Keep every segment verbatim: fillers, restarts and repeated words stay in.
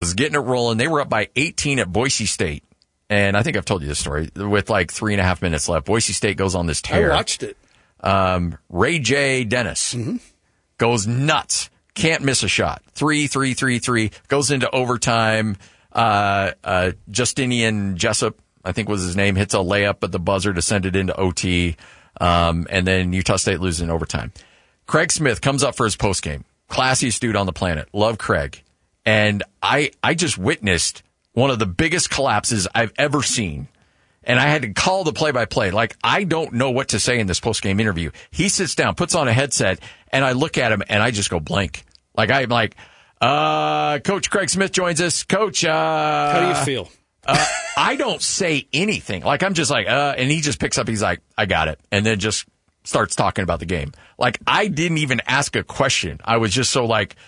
was getting it rolling. They were up by eighteen at Boise State. And I think I've told you this story. With like three and a half minutes left, Boise State goes on this tear. I watched it. Um, Ray J. Dennis mm-hmm. goes nuts. Can't miss a shot. Three, three, three, three. Goes into overtime. Uh, uh, Justinian Jessup, I think was his name, hits a layup at the buzzer to send it into O T. Um, and then Utah State loses in overtime. Craig Smith comes up for his postgame. Classiest dude on the planet. Love Craig. And I, I just witnessed one of the biggest collapses I've ever seen. And I had to call the play-by-play. Like, I don't know what to say in this postgame interview. He sits down, puts on a headset, and I look at him, and I just go blank. Like, I'm like, uh, Coach Craig Smith joins us. Coach, uh... How do you feel? uh, I don't say anything. Like, I'm just like, uh, and he just picks up, he's like, I got it. And then just starts talking about the game. Like, I didn't even ask a question. I was just so like,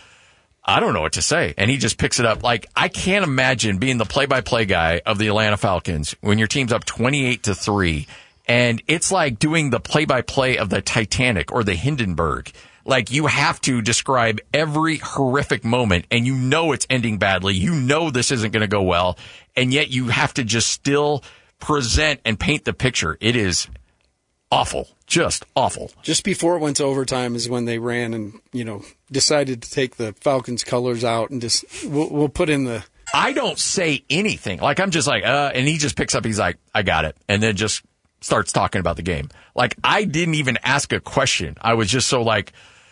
I don't know what to say. And he just picks it up. Like, I can't imagine being the play-by-play guy of the Atlanta Falcons when your team's up twenty-eight to three. And it's like doing the play-by-play of the Titanic or the Hindenburg. Like, you have to describe every horrific moment, and you know it's ending badly. You know this isn't going to go well. And yet you have to just still present and paint the picture. It is awful. Just awful. Just before it went to overtime is when they ran and, you know, decided to take the Falcons colors out and just, we'll, we'll put in the... I don't say anything. Like, I'm just like, uh, and he just picks up, he's like, I got it. And then just starts talking about the game. Like, I didn't even ask a question. I was just so like,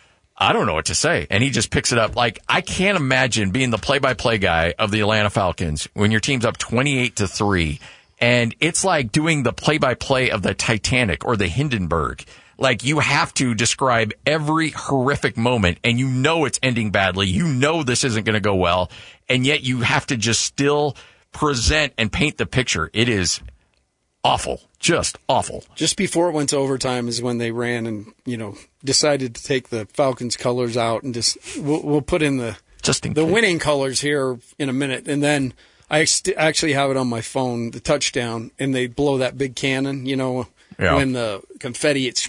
I don't know what to say. And he just picks it up. Like, I can't imagine being the play-by-play guy of the Atlanta Falcons when your team's up twenty-eight to three. And it's like doing the play-by-play of the Titanic or the Hindenburg. Like, you have to describe every horrific moment, and you know it's ending badly. You know this isn't going to go well, and yet you have to just still present and paint the picture. It is awful. Just awful. Just before it went to overtime is when they ran and, you know, decided to take the Falcons colors out and just, we'll, we'll put in the, just in the case. winning colors here in a minute. And then I st- actually have it on my phone, the touchdown, and they blow that big cannon, you know, yeah. when the confetti, it's,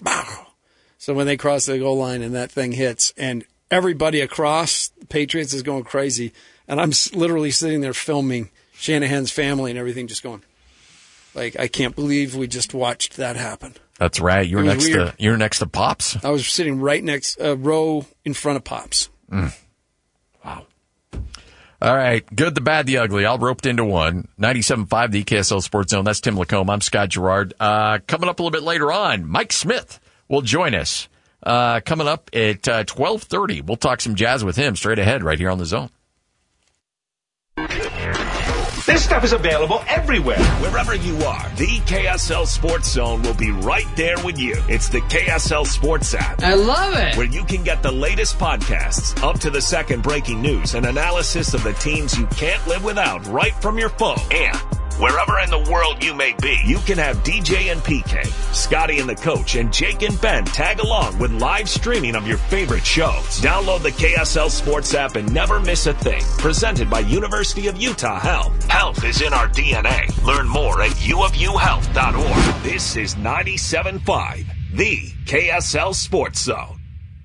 so when they cross the goal line and that thing hits, and everybody across the Patriots is going crazy, and I'm literally sitting there filming Shanahan's family and everything, just going, like, I can't believe we just watched that happen. That's right. You're next weird. to you're next to Pops. I was sitting right next, a uh, row in front of Pops. Mm. Wow. All right. Good, the bad, the ugly. All roped into one. ninety-seven point five, the E K S L Sports Zone. That's Tim Lacombe. I'm Scott Gerard. Uh, coming up a little bit later on, Mike Smith will join us. Uh, coming up at uh, twelve thirty. We'll talk some jazz with him straight ahead right here on The Zone. This stuff is available everywhere. Wherever you are, the K S L Sports Zone will be right there with you. It's the K S L Sports app. I love it. Where you can get the latest podcasts, up to the second breaking news, and analysis of the teams you can't live without right from your phone. And wherever in the world you may be, you can have D J and P K, Scotty and the Coach, and Jake and Ben tag along with live streaming of your favorite shows. Download the K S L Sports app and never miss a thing. Presented by University of Utah Health. Health is in our D N A. Learn more at u of u health dot org. This is ninety-seven point five, the K S L Sports Zone.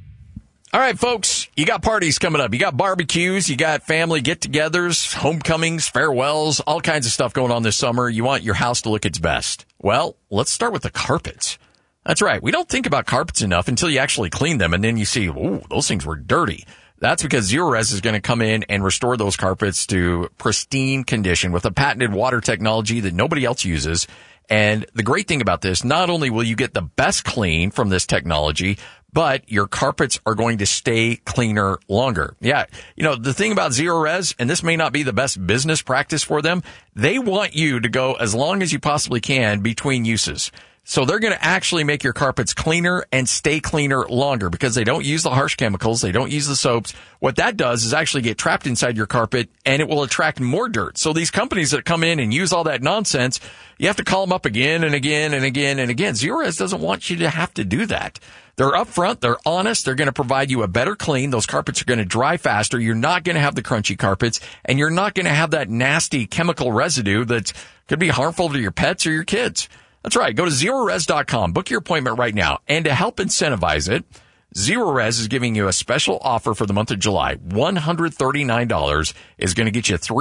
All right, folks, you got parties coming up. You got barbecues, you got family get-togethers, homecomings, farewells, all kinds of stuff going on this summer. You want your house to look its best. Well, let's start with the carpets. That's right. We don't think about carpets enough until you actually clean them, and then you see, ooh, those things were dirty. That's because Zerorez is going to come in and restore those carpets to pristine condition with a patented water technology that nobody else uses. And the great thing about this, not only will you get the best clean from this technology, but your carpets are going to stay cleaner longer. Yeah, you know, the thing about Zerorez, and this may not be the best business practice for them, they want you to go as long as you possibly can between uses. So they're going to actually make your carpets cleaner and stay cleaner longer because they don't use the harsh chemicals. They don't use the soaps. What that does is actually get trapped inside your carpet and it will attract more dirt. So these companies that come in and use all that nonsense, you have to call them up again and again and again and again. Zerorez doesn't want you to have to do that. They're upfront. They're honest. They're going to provide you a better clean. Those carpets are going to dry faster. You're not going to have the crunchy carpets, and you're not going to have that nasty chemical residue that could be harmful to your pets or your kids. That's right. Go to Zerorez dot com. Book your appointment right now. And to help incentivize it, Zerorez is giving you a special offer for the month of July. one hundred thirty-nine dollars is going to get you three